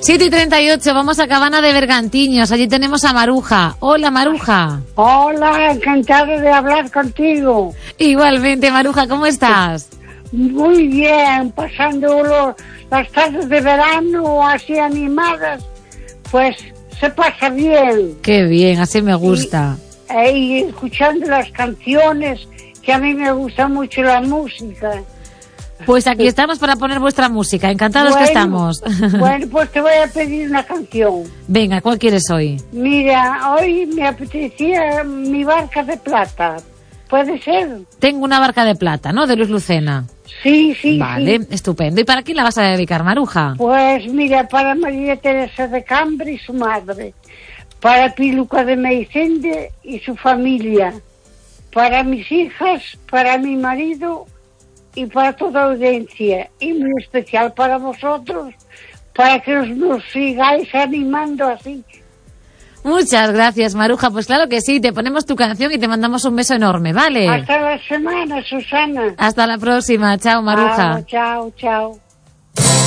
7:38, vamos a Cabana de Bergantiños. Allí tenemos a Maruja. Hola, Maruja. Hola, encantado de hablar contigo. Igualmente, Maruja, ¿cómo estás? Muy bien, pasando las tardes de verano así animadas, pues se pasa bien. Qué bien, así me gusta. Y escuchando las canciones, que a mí me gusta mucho la música. Pues aquí estamos para poner vuestra música, encantados que estamos. Bueno, pues te voy a pedir una canción. Venga, ¿cuál quieres hoy? Mira, hoy me apetecía Mi barca de plata. ¿Puede ser? Tengo una barca de plata, ¿no? De Luis Lucena. Sí. Vale, estupendo. ¿Y para quién la vas a dedicar, Maruja? Pues mira, para María Teresa de Cambre y su madre. Para Piluca de Meicende y su familia. Para mis hijas, para mi marido y para toda audiencia, y muy especial para vosotros, para que nos sigáis animando así. Muchas gracias, Maruja. Pues claro que sí, te ponemos tu canción y te mandamos un beso enorme, ¿vale? Hasta la semana, Susana. Hasta la próxima. Chao, Maruja. Chao.